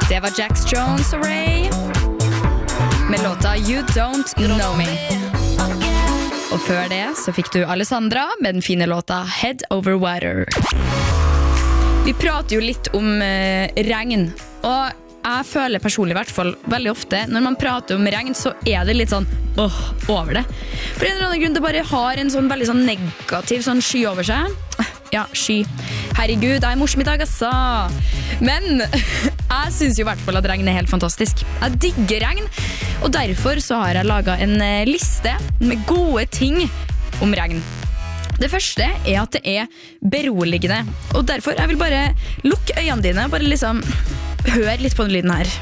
Det var Jax Jones og Ray med låta You Don't Know Me. Og før det så fikk du Alessandra med den fine låta Head Over Water. Vi prater jo litt om regn, og jeg føler personlig i hvert fall veldig ofte når man prater om regn, så er det litt sånn over det. For en eller annen grunn det bare har en sånn veldig sånn negativ sånn sky over seg. Ja, sky. Herregud, jeg er morsom i dag, altså. Men jeg synes jo i hvert fall at regn er helt fantastisk. Jeg digger regn, og derfor så har jeg laget en liste med gode ting om regn. Det første er at det er beroligende, og derfor jeg vil bare lukke øynene dine, bare liksom hør litt på den lyden her.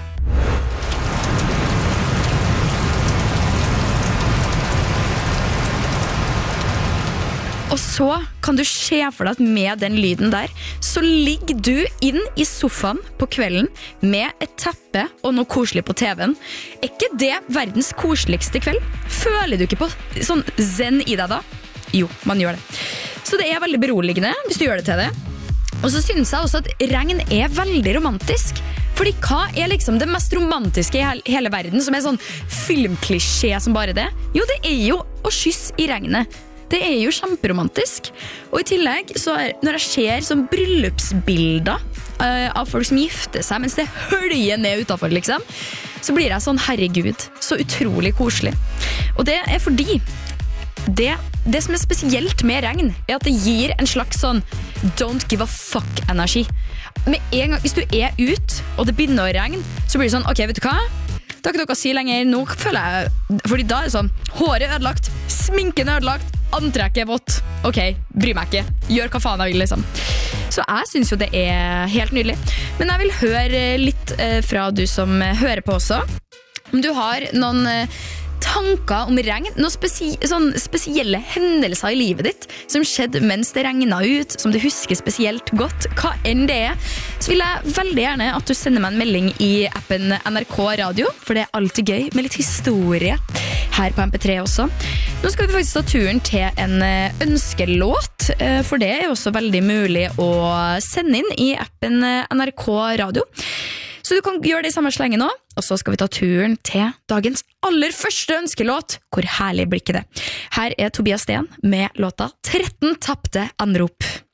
Og så kan du se for deg at med den lyden der, så ligger du inn i sofaen på kvelden med et teppe og noe koselig på TV-en. Er ikke det verdens koseligste kveld? Føler du ikke på sånn zen i deg da? Jo, man gjør det. Så det er veldig beroligende hvis du gjør det til det. Og så synes jeg også at regn er veldig romantisk. Fordi hva er liksom det mest romantiske i hele verden, som er sånn filmklisjé som bare det? Jo, det er jo å kysse i regnet. Det er jo kjemperomantisk. Og i tillegg, når jeg ser sånn bryllupsbilder av folk som gifter seg mens det høljer ned utenfor, liksom, så blir jeg sånn, herregud, så utrolig koselig. Og det er fordi det som er spesielt med regn er at det gir en slags sånn don't give a fuck-energi. Med en gang, hvis du er ut og det begynner å regne, så blir det sånn, ok, vet du hva? Det har ikke noe å si lenger, nå føler jeg, fordi da er det sånn, håret er ødelagt, sminken er ødelagt, antrekket er vått, ok, bry meg ikke, gjør hva faen jeg vil liksom. Så jeg synes jo det er helt nydelig, men jeg vil høre litt fra du som hører på også, om du har noen tanker om regn, noen sånn spesielle hendelser i livet ditt som skjedde mens det regnet ut, som du husker spesielt godt, hva enn det er, så vil jeg veldig gjerne at du sender meg en melding i appen NRK Radio, for det er alltid gøy med litt historie her på MP3 også. Nå skal vi faktisk ta turen til en ønskelåt, for det er også veldig mulig å sende inn i appen NRK Radio. Så du kan gjøre det i samme slenge nå, og så skal vi ta turen til dagens aller første ønskelåt. Hvor herlig blir ikke det? Her er Tobias Sten med låta 13 tapte anrop.